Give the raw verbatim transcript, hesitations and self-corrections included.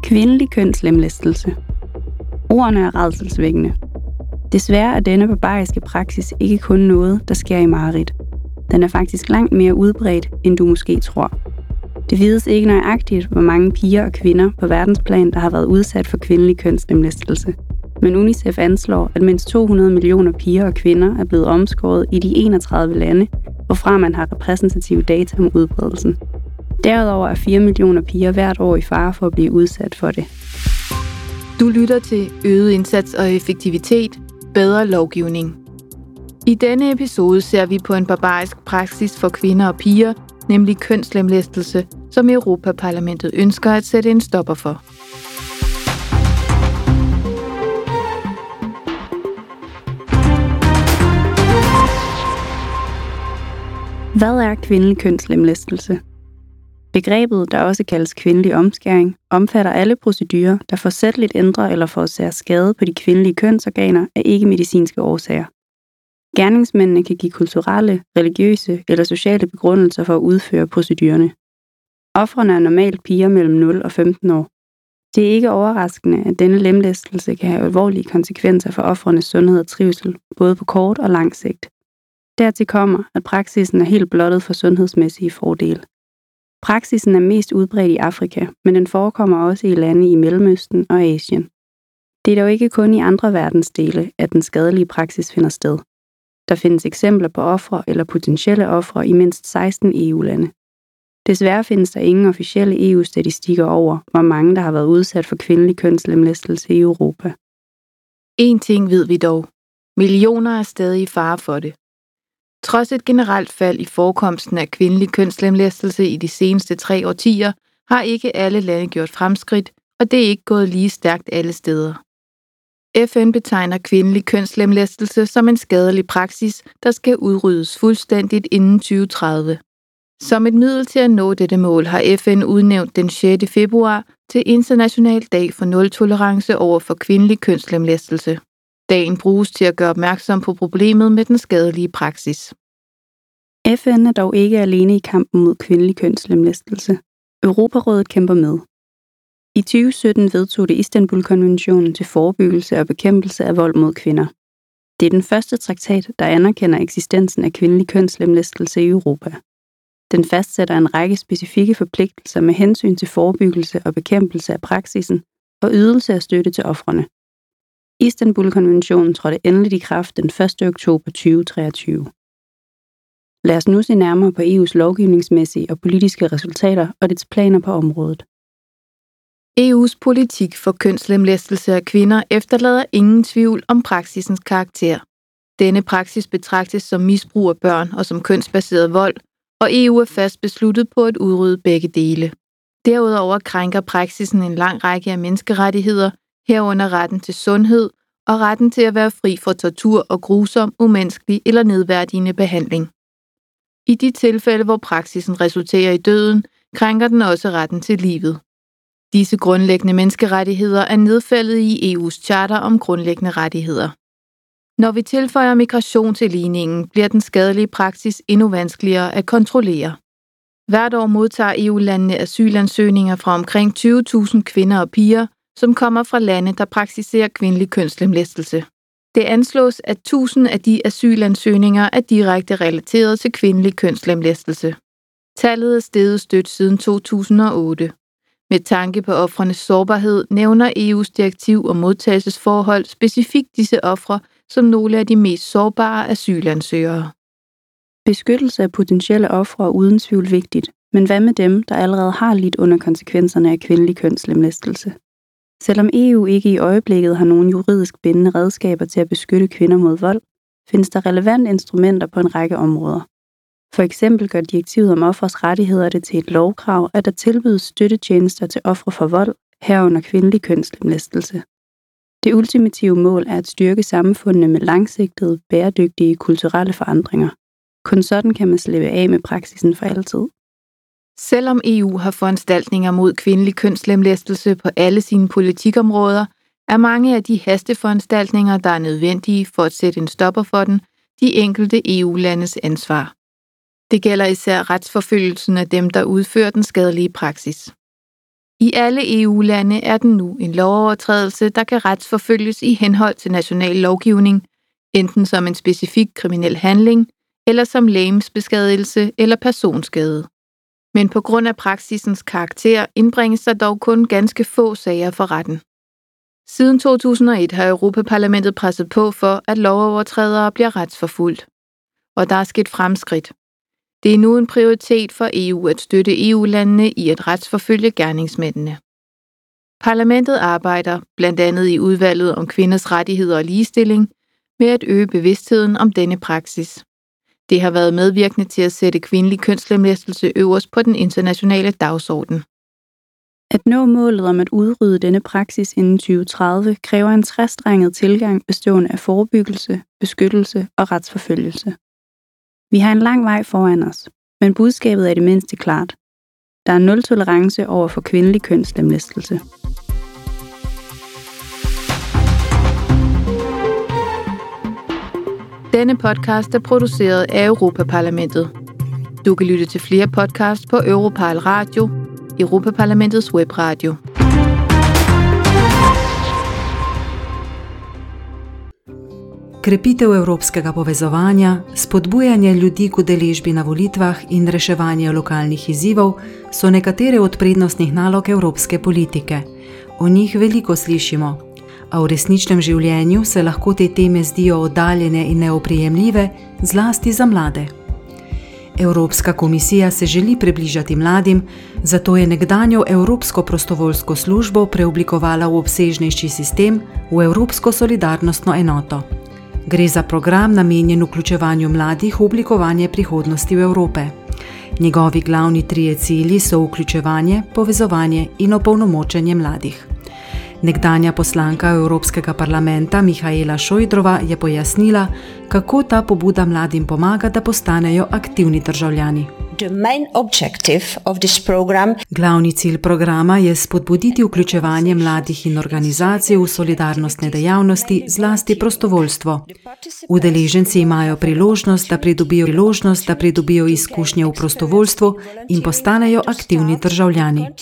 Kvindelig kønslemlæstelse. Ordene er rædselsvækkende. Desværre er denne barbariske praksis ikke kun noget, der sker i mareridt. Den er faktisk langt mere udbredt, end du måske tror. Det vides ikke nøjagtigt, hvor mange piger og kvinder på verdensplan, der har været udsat for kvindelig kønslemlæstelse. Men UNICEF anslår, at mindst to hundrede millioner piger og kvinder er blevet omskåret i de enogtredive lande, hvorfra man har repræsentative data om udbredelsen. Derudover er fire millioner piger hvert år i fare for at blive udsat for det. Du lytter til Øget indsats og effektivitet, bedre lovgivning. I denne episode ser vi på en barbarisk praksis for kvinder og piger, nemlig kønslemlæstelse, som Europa-parlamentet ønsker at sætte en stopper for. Hvad er kvindelig kønslemlæstelse? Begrebet, der også kaldes kvindelig omskæring, omfatter alle procedurer, der forsætligt ændrer eller forårsager skade på de kvindelige kønsorganer af ikke-medicinske årsager. Gerningsmændene kan give kulturelle, religiøse eller sociale begrundelser for at udføre procedurerne. Ofrene er normalt piger mellem nul og femten år. Det er ikke overraskende, at denne lemlæstelse kan have alvorlige konsekvenser for ofrenes sundhed og trivsel, både på kort og lang sigt. Dertil kommer, at praksisen er helt blottet for sundhedsmæssige fordele. Praksisen er mest udbredt i Afrika, men den forekommer også i lande i Mellemøsten og Asien. Det er dog ikke kun i andre verdensdele, at den skadelige praksis finder sted. Der findes eksempler på ofre eller potentielle ofre i mindst seksten E U-lande. Desværre findes der ingen officielle E U-statistikker over, hvor mange der har været udsat for kvindelig kønslemlæstelse i Europa. En ting ved vi dog. Millioner er stadig i fare for det. Trods et generelt fald i forekomsten af kvindelig kønslemlæstelse i de seneste tre årtier, har ikke alle lande gjort fremskridt, og det er ikke gået lige stærkt alle steder. F N betegner kvindelig kønslemlæstelse som en skadelig praksis, der skal udryddes fuldstændigt inden tyve tredive. Som et middel til at nå dette mål har F N udnævnt den sjette februar til International Dag for Nul-tolerance over for kvindelig kønslemlæstelse. Dagen bruges til at gøre opmærksom på problemet med den skadelige praksis. F N er dog ikke alene i kampen mod kvindelig kønslemlæstelse. Europarådet kæmper med. I tyve sytten vedtog det Istanbul-konventionen til forebyggelse og bekæmpelse af vold mod kvinder. Det er den første traktat, der anerkender eksistensen af kvindelig kønslemlæstelse i Europa. Den fastsætter en række specifikke forpligtelser med hensyn til forebyggelse og bekæmpelse af praksisen og ydelse af støtte til ofrene. Istanbul-konventionen trådte endeligt i kraft den første oktober tyve treogtyve. Lad os nu se nærmere på E U's lovgivningsmæssige og politiske resultater og dets planer på området. E U's politik for kønslemlæstelse af kvinder efterlader ingen tvivl om praksisens karakter. Denne praksis betragtes som misbrug af børn og som kønsbaseret vold, og E U er fast besluttet på at udrydde begge dele. Derudover krænker praksisen en lang række af menneskerettigheder, herunder retten til sundhed og retten til at være fri for tortur og grusom, umenneskelig eller nedværdigende behandling. I de tilfælde, hvor praksisen resulterer i døden, krænker den også retten til livet. Disse grundlæggende menneskerettigheder er nedfældet i E U's charter om grundlæggende rettigheder. Når vi tilføjer migration til ligningen, bliver den skadelige praksis endnu vanskeligere at kontrollere. Hvert år modtager E U-landene asylansøgninger fra omkring tyve tusind kvinder og piger, som kommer fra lande, der praktiserer kvindelig kønslemlæstelse. Det anslås, at tusind af de asylansøgninger er direkte relateret til kvindelig kønslemlæstelse. Tallet er steget stødt siden to tusind og otte. Med tanke på ofrenes sårbarhed nævner E U's direktiv om modtagelsesforhold specifikt disse ofre som nogle af de mest sårbare asylansøgere. Beskyttelse af potentielle ofre er uden tvivl vigtigt, men hvad med dem, der allerede har lidt under konsekvenserne af kvindelig kønslemlæstelse? Selvom E U ikke i øjeblikket har nogen juridisk bindende redskaber til at beskytte kvinder mod vold, findes der relevante instrumenter på en række områder. For eksempel gør direktivet om ofres rettigheder det til et lovkrav, at der tilbydes støttetjenester til ofre for vold, herunder kvindelig kønslemlæstelse. Det ultimative mål er at styrke samfundene med langsigtede, bæredygtige kulturelle forandringer. Kun sådan kan man slippe af med praksisen for altid. Selvom E U har foranstaltninger mod kvindelig kønslemlæstelse på alle sine politikområder, er mange af de hasteforanstaltninger, der er nødvendige for at sætte en stopper for den, de enkelte E U-landes ansvar. Det gælder især retsforfølgelsen af dem, der udfører den skadelige praksis. I alle E U-lande er den nu en lovovertrædelse, der kan retsforfølges i henhold til national lovgivning, enten som en specifik kriminel handling, eller som legemsbeskadigelse eller personskade. Men på grund af praksisens karakter indbringes der dog kun ganske få sager for retten. Siden to tusind og et har Europaparlamentet presset på for, at lovovertrædere bliver retsforfulgt. Og der er sket fremskridt. Det er nu en prioritet for E U at støtte E U-landene i at retsforfølge gerningsmændene. Parlamentet arbejder, blandt andet i udvalget om kvinders rettigheder og ligestilling, med at øge bevidstheden om denne praksis. Det har været medvirkende til at sætte kvindelig kønslemlæstelse øverst på den internationale dagsorden. At nå målet om at udrydde denne praksis inden tyve tredive kræver en trestrenget tilgang bestående af forebyggelse, beskyttelse og retsforfølgelse. Vi har en lang vej foran os, men budskabet er i det mindste klart. Der er nul tolerance over for kvindelig kønslemlæstelse. Denne podcast er produceret af Europaparlamentet. Du kan lytte til flere podcasts på Europarl Radio, Europaparlamentets webradio. Krepitev evropskega povezovanja, spodbujanje ljudi k udeležbi na volitvah in reševanje lokalnih izzivov so nekatere od prednostnih nalog evropske politike. O njih veliko slišimo, a v resničnem življenju se lahko te teme zdijo oddaljene in neoprijemljive, zlasti za mlade. Evropska komisija se želi približati mladim, zato je nekdanjo Evropsko prostovoljsko službo preoblikovala v obsežnejši sistem, v Evropsko solidarnostno enoto. Gre za program namenjen vključevanju mladih v oblikovanje prihodnosti v Evrope. Njegovi glavni trije cilji so vključevanje, povezovanje in opolnomočenje mladih. Nekdanja poslanka Evropskega parlamenta Mihaela Šojdrova je pojasnila, kako ta pobuda mladim pomaga, da postanejo aktivni državljani. The main objective of this program... Glavni cilj programa je spodbuditi vključevanje mladih in organizacij v solidarnostne dejavnosti, zlasti prostovoljstvo. Udeleženci imajo priložnost, da pridobijo priložnost, da pridobijo izkušnje v prostovoljstvu in postanejo aktivni državljani.